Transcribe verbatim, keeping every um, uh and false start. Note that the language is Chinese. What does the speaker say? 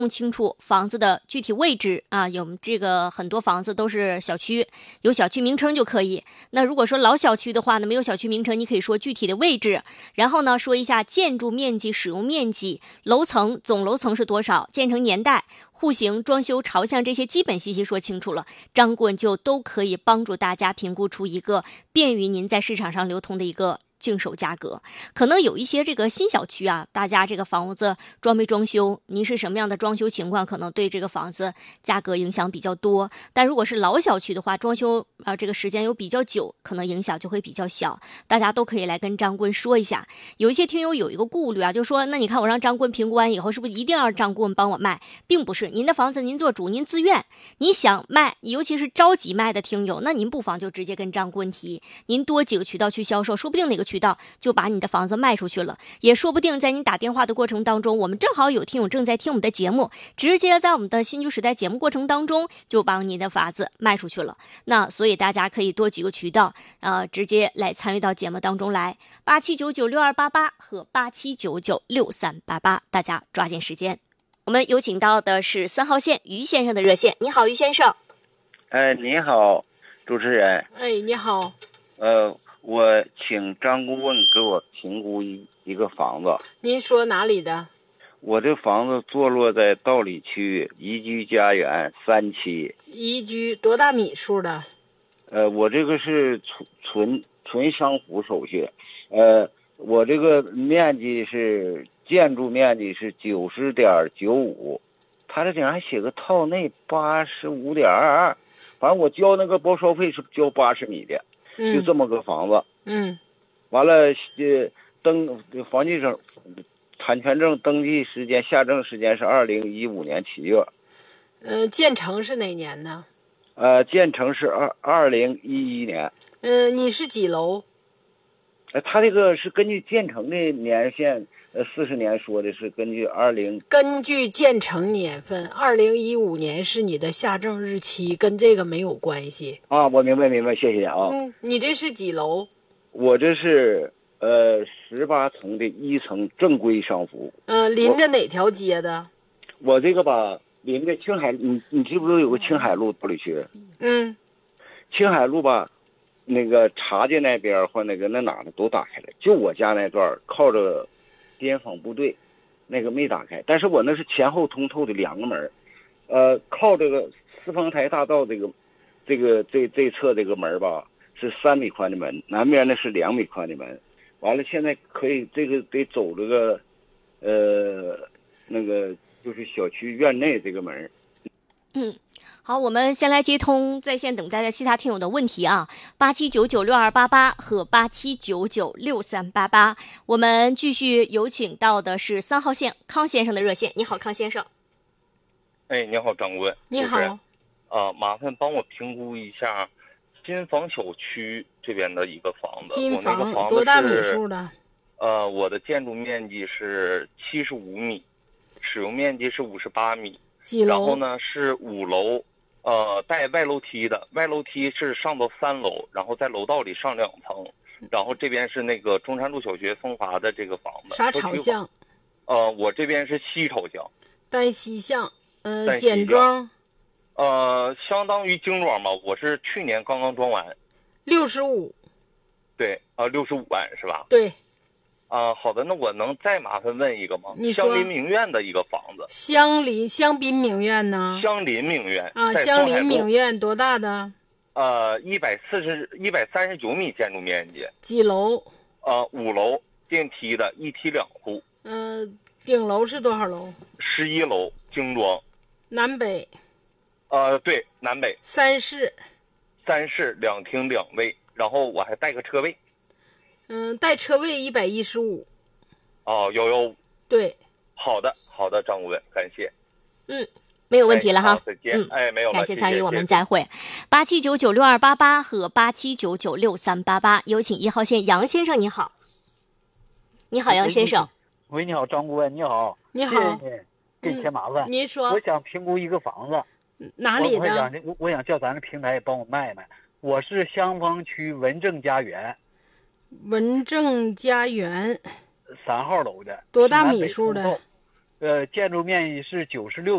弄清楚房子的具体位置啊，有这个很多房子都是小区，有小区名称就可以。那如果说老小区的话呢，没有小区名称，你可以说具体的位置，然后呢说一下建筑面积、使用面积、楼层、总楼层是多少、建成年代、户型、装修、朝向这些基本信息说清楚了，张顾问就都可以帮助大家评估出一个便于您在市场上流通的一个净手价格。可能有一些这个新小区啊，大家这个房子装没装修，您是什么样的装修情况，可能对这个房子价格影响比较多。但如果是老小区的话，装修啊、呃、这个时间又比较久，可能影响就会比较小。大家都可以来跟张顾问说一下。有一些听友有一个顾虑啊，就说那你看我让张顾问评估完以后，是不是一定要让张顾问帮我卖？并不是，您的房子您做主，您自愿，你想卖，尤其是着急卖的听友，那您不妨就直接跟张顾问提，您多几个渠道去销售，说不定哪个渠道就把你的房子卖出去了，也说不定在你打电话的过程当中，我们正好有听友正在听我们的节目，直接在我们的新居时代节目过程当中就把你的房子卖出去了。那所以大家可以多几个渠道呃，直接来参与到节目当中来，八七九九六二八八和八七九九六三八八，大家抓紧时间。我们有请到的是三号线于先生的热线。你好，于先生。 哎，你好，主持人。 哎，你好。 呃，我请张顾问给我评估一一个房子。 您说哪里的？ 我这房子坐落在道里区宜居家园三期。 宜居多大米数的？ 呃，我这个是纯纯纯商户手续。呃，我这个面积是建筑面积是九十点九五，他这顶上还写个套内八十五点二二，反正我交那个报销费是交八十米的。 嗯、 就这么个房子， 嗯， 完了，呃，登房地证、产权证登记时间、下证时间是二零一五年七月。 呃，建成是哪年呢？ 呃，建成是二二零一一年。 呃，你是几楼？ 呃，他这个是根据建成的年限，呃，四十年说的是根据二零。 根据建成年份，二零一五年是你的下证日期，跟这个没有关系。 啊，我明白明白，谢谢啊。 嗯，你这是几楼？ 我这是呃十八层的一层正规商服。 呃，临着哪条街的？ 我这个吧，临着青海，你你知不知道有个青海路道里区？ 嗯， 青海路吧。那个茶街那边或那个那哪的都打开了，就我家那段靠着边防部队，那个没打开。但是我那是前后通透的两个门，呃，靠这个四方台大道这个这个这这侧这个门吧是三米宽的门，南边呢是两米宽的门。完了，现在可以这个得走这个呃那个就是小区院内这个门。 嗯。好，我们先来接通在线等待的其他听友的问题啊，八七九九六二八八和八七九九六三八八。我们继续有请到的是三号线康先生的热线。你好，康先生。 哎，你好，张顾问。 你好。 啊、呃，麻烦帮我评估一下金房小区这边的一个房子。 金房, 我那个房子多大米数的？ 呃，我的建筑面积是七十五米，使用面积是五十八米。 几楼？ 然后呢是五楼。呃，带外楼梯的，外楼梯是上到三楼，然后在楼道里上两层，然后这边是那个中山路小学风华的这个房子。 啥朝向？ 呃，我这边是西朝向。 带西向，呃，简装。 呃，相当于精装吧，我是去年刚刚装完。 六十五。 对，呃，六十五万是吧？ 对。 啊、呃，好的，那我能再麻烦问一个吗？ 你说。 香林名苑的一个房子。 香林香槟名苑呢？ 香林名苑啊，香林名苑多大的？ 呃，一百四十一百三十九米建筑面积。 几楼？ 呃，五楼，电梯的，一梯两户。 呃，顶楼是多少楼？ 十一楼，精装。 南北。 呃，对，南北。 三室。 三室两厅两卫，然后我还带个车位。 嗯，带车位一百一十五。 哦，幺幺五。 对。 好的，好的，张顾问，感谢。 嗯，没有问题了哈。 再见。 嗯， 哎，没有了。 感谢参与，我们再会。八七九九六二八八和八七九九六三八八，有请一号线杨先生，你好。你好，杨先生。 喂，你好，张顾问，你好。 你好。 谢谢你，给添麻烦。 嗯、您说。 我想评估一个房子。 哪里的？ 我想，我我想叫咱的平台帮我卖卖。我是香坊区文正家园。 文正家园。 三号楼的。 多大米数的？ 呃，建筑面积是九十六